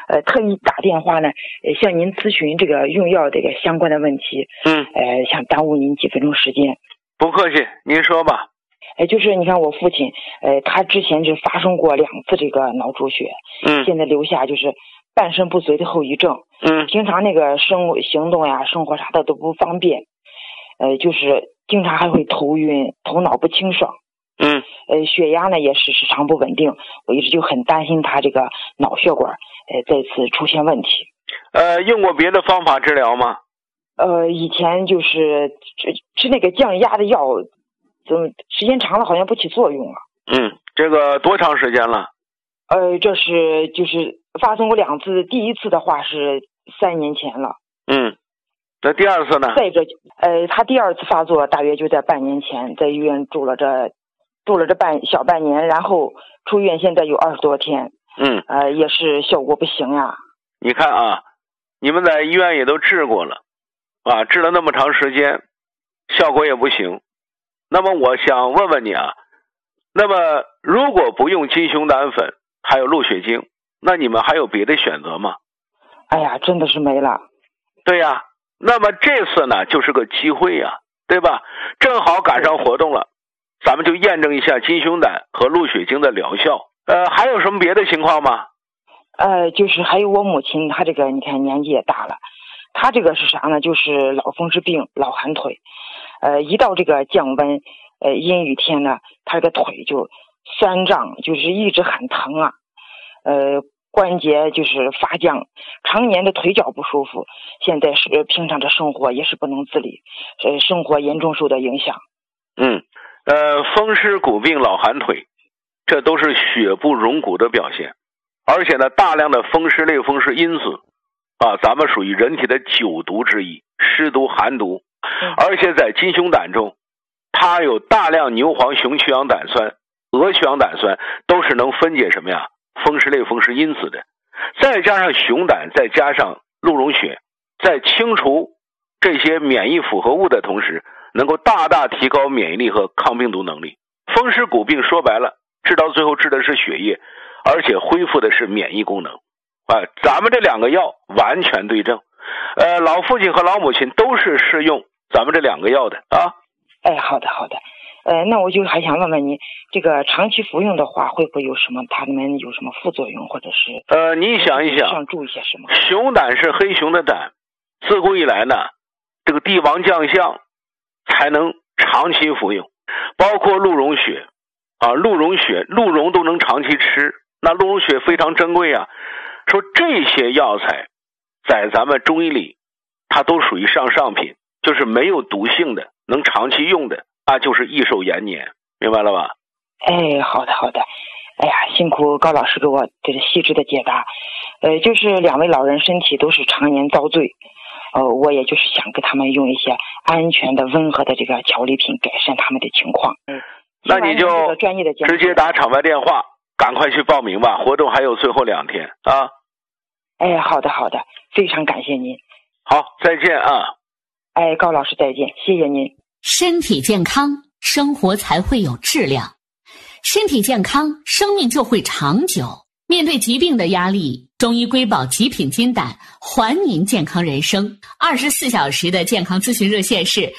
特意打电话呢，向您咨询这个用药这个相关的问题。想耽误您几分钟时间。 不客气，您说吧。 就是你看我父亲，他之前是发生过2次这个脑出血，现在留下就是半身不遂的后遗症。平常那个行动呀、生活啥的都不方便，就是经常还会头晕、头脑不清爽。血压呢也是时常不稳定，我一直就很担心他这个脑血管再次出现问题。 用过别的方法治疗吗？ 以前就是吃那个降压的药，怎么时间长了好像不起作用了。 这个多长时间了？ 这是就是发生过2次，第一次的话是3年前了。 那第二次呢？ 再者，他第2次发作大约就在半年前，在医院住了这小半年，然后出院，现在有20多天。也是效果不行呀。 你看啊，你们在医院也都治过了，治了那么长时间，效果也不行。那么我想问问你啊，那么如果不用金熊胆粉，还有鹿血精，那你们还有别的选择吗？ 哎呀，真的是没了。 对呀，那么这次呢，就是个机会呀，对吧？正好赶上活动了，咱们就验证一下金熊胆和鹿血精的疗效。还有什么别的情况吗？ 就是还有我母亲，她这个你看年纪也大了，她这个是啥呢？就是老风湿病、老寒腿。一到这个降温，阴雨天呢，她这个腿就酸胀，就是一直很疼啊。关节就是发僵，常年的腿脚不舒服。现在是平常的生活也是不能自理，生活严重受到影响。 风湿骨病、老寒腿，这都是血不容骨的表现，而且呢，大量的风湿类风湿因子咱们属于人体的9毒之一，湿毒、寒毒。而且在金熊胆中，它有大量牛黄雄曲氧胆酸、鹅曲氧胆酸，都是能分解什么呀？风湿类风湿因子的。再加上熊胆，再加上鹿茸血，在清除这些免疫复合物的同时，能够大大提高免疫力和抗病毒能力。风湿骨病说白了，治到最后治的是血液，而且恢复的是免疫功能。咱们这2个药完全对症。老父亲和老母亲都是适用咱们这2个药的啊。 好的。那我就还想问问您，这个长期服用的话，会不会有什么它们有什么副作用，或者是你想一想， 上注意些什么？ 熊胆是黑熊的胆，自古以来呢，这个帝王将相才能长期服用，包括鹿茸血鹿茸都能长期吃，那鹿茸血非常珍贵啊。说这些药材在咱们中医里，它都属于上品，就是没有毒性的，能长期用的就是益寿延年，明白了吧？ 好的。哎呀，辛苦高老师给我这个细致的解答。就是2位老人身体都是常年遭罪，我也就是想给他们用一些安全的、温和的这个调理品，改善他们的情况。 那你就直接打场外电话，赶快去报名吧，活动还有最后2天啊。 好的，非常感谢您。 好，再见啊。 高老师再见，谢谢您。 身体健康，生活才会有质量。身体健康，生命就会长久。面对疾病的压力，中医瑰宝极品金胆还您健康人生。24小时的健康咨询热线是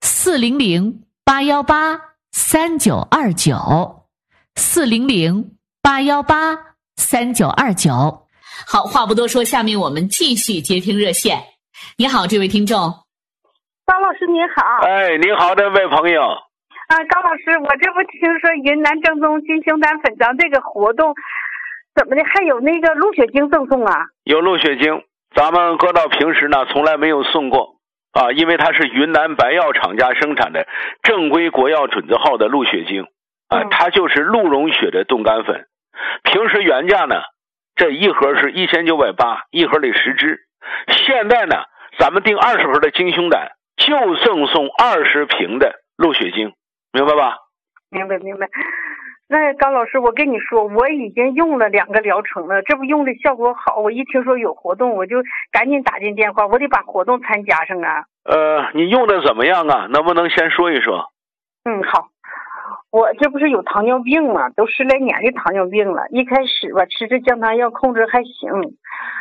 400-818-3929，400-818-3929。好，话不多说，下面我们继续接听热线。你好，这位听众。 高老师您好。 你好，这位朋友。 高老师，我这不听说云南正宗金熊胆粉浆这个活动，怎么的还有那个鹿血精赠送啊？ 有鹿血精，咱们搁到平时呢从来没有送过因为它是云南白药厂家生产的正规国药准字号的鹿血精它就是鹿茸血的冻干粉。平时原价呢，这一盒是1980，一盒里10支。现在呢，咱们订20盒的金熊胆，就赠送20瓶的鹿血精，明白吧？ 明白。那高老师，我跟你说，我已经用了2个疗程了，这不用的效果好，我一听说有活动，我就赶紧打进电话，我得把活动参加上啊。 你用的怎么样啊？能不能先说一说？ 好。我这不是有糖尿病嘛，都10来年的糖尿病了，一开始吧吃这降糖药控制还行，